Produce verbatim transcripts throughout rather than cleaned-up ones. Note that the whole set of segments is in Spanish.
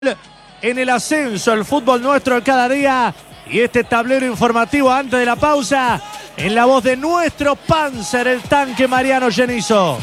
En el ascenso, el fútbol nuestro de cada día. Y este tablero informativo antes de la pausa, en la voz de nuestro Panzer, el tanque Mariano Genizo.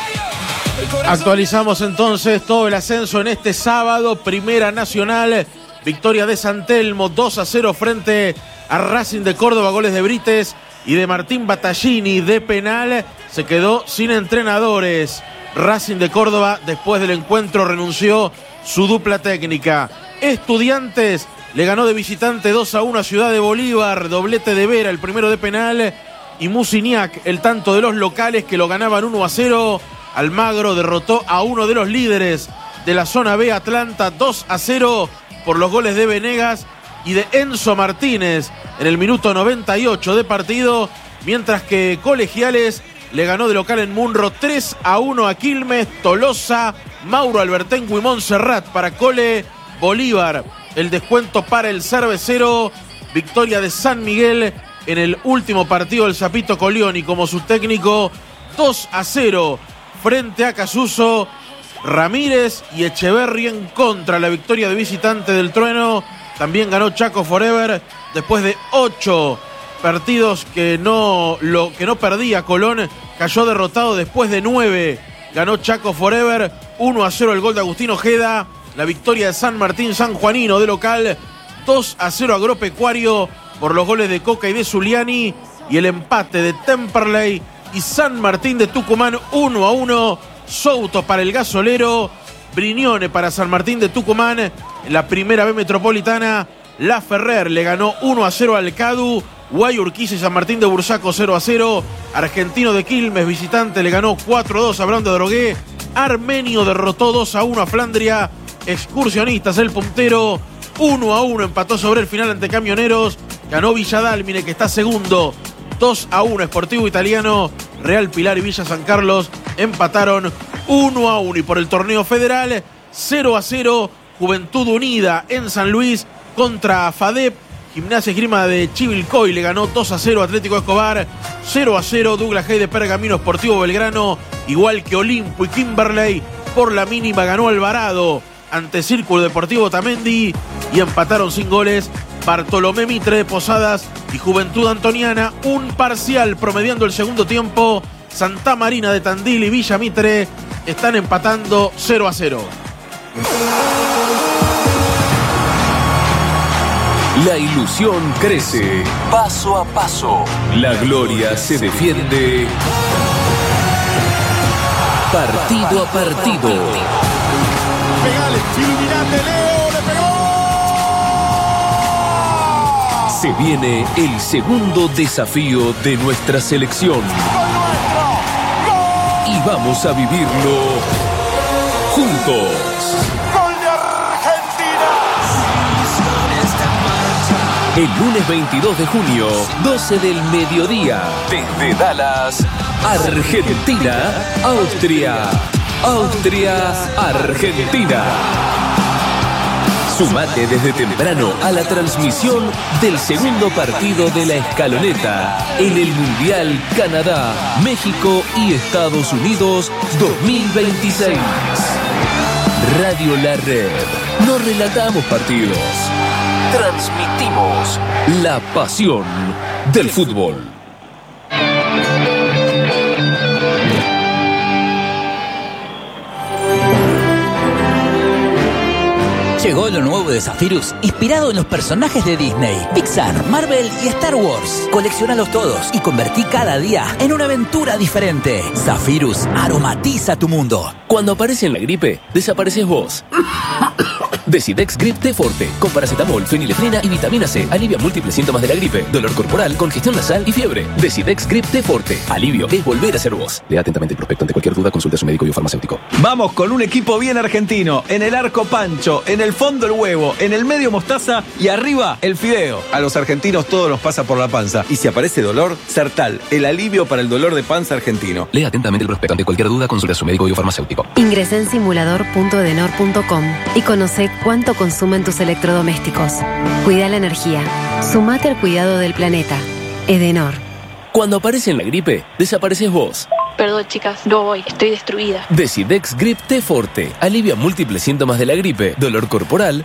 Actualizamos entonces todo el ascenso en este sábado. Primera Nacional, victoria de San Telmo, dos a cero frente a Racing de Córdoba, goles de Brites y de Martín Battaglini de penal. Se quedó sin entrenadores. Racing de Córdoba, después del encuentro, renunció su dupla técnica. Estudiantes le ganó de visitante dos a uno a Ciudad de Bolívar, doblete de Vera, el primero de penal, y Musiniak, el tanto de los locales que lo ganaban uno a cero. Almagro derrotó a uno de los líderes de la zona B, Atlanta, dos a cero por los goles de Venegas y de Enzo Martínez en el minuto noventa y ocho de partido, mientras que Colegiales le ganó de local en Munro tres a uno a Quilmes. Tolosa, Mauro Albertengo y Montserrat para Cole. Bolívar, el descuento para el cervecero. Victoria de San Miguel en el último partido del Zapito Colioni como su técnico, dos a cero frente a Casuso. Ramírez y Echeverri en contra. La victoria de visitante del Trueno. También ganó Chaco Forever después de ocho partidos que no, lo, que no perdía Colón. Cayó derrotado después de nueve. Ganó Chaco Forever, uno a cero el gol de Agustín Ojeda. La victoria de San Martín Sanjuanino de local, dos a cero Agropecuario por los goles de Coca y de Zuliani. Y el empate de Temperley y San Martín de Tucumán, uno a uno. Souto para el Gasolero, Brignone para San Martín de Tucumán. En la primera B metropolitana, La Ferrer le ganó uno a cero al Cadu. Guayurquiza y San Martín de Bursaco cero a cero. Argentino de Quilmes, visitante, le ganó cuatro a dos a Brown de Drogué. Armenio derrotó dos a uno a Flandria. Excursionistas, el puntero, uno a uno empató sobre el final ante Camioneros. Ganó Villadalmine, que está segundo, dos a uno. Sportivo Italiano, Real Pilar y Villa San Carlos empataron uno a uno. Y por el torneo federal, cero a cero Juventud Unida en San Luis contra FADEP. Gimnasia Esgrima de Chivilcoy le ganó dos a cero Atlético Escobar. cero a cero Douglas Hay de Pergamino. Sportivo Belgrano, igual que Olimpo y Kimberley, por la mínima ganó Alvarado ante Círculo Deportivo Tamendi. Y empataron sin goles Bartolomé Mitre de Posadas y Juventud Antoniana. Un parcial promediando el segundo tiempo. Santa Marina de Tandil y Villa Mitre están empatando cero a cero. La ilusión crece paso a paso. La gloria se defiende partido a partido. Pegale, iluminate, Leo, le pegó. Se viene el segundo desafío de nuestra selección. Y vamos a vivirlo juntos. El lunes veintidós de junio, doce del mediodía, desde Dallas, Argentina, Austria, Austria, Argentina. Sumate desde temprano a la transmisión del segundo partido de la escaloneta en el Mundial Canadá, México y Estados Unidos dos mil veintiséis. Radio La Red. No relatamos partidos. Transmitimos la pasión del fútbol. Llegó lo nuevo de Zephyrus, inspirado en los personajes de Disney, Pixar, Marvel y Star Wars. Coleccionalos todos y convertí cada día en una aventura diferente. Zephyrus aromatiza tu mundo. Cuando aparece en la gripe, desapareces vos. Decidex Grip T Forte, con paracetamol, fenilefrina y vitamina C. Alivia múltiples síntomas de la gripe, dolor corporal, congestión nasal y fiebre. Decidex Grip T Forte. Alivio es volver a ser vos. Lea atentamente el prospecto. Ante cualquier duda, consulte a su médico y o farmacéutico. Vamos con un equipo bien argentino. En el arco Pancho, en el fondo el huevo, en el medio mostaza y arriba el fideo. A los argentinos todo nos pasa por la panza. Y si aparece dolor, Sertal, el alivio para el dolor de panza argentino. Lea atentamente el prospecto. Ante cualquier duda, consulte a su médico y o farmacéutico. Ingresa en simulador punto edenor punto com y conoce cuánto consumen tus electrodomésticos. Cuida la energía. Sumate al cuidado del planeta. Edenor. Cuando aparece en la gripe, desapareces vos. Perdón, chicas, no voy, estoy destruida. Decidex Grip T Forte alivia múltiples síntomas de la gripe, dolor corporal,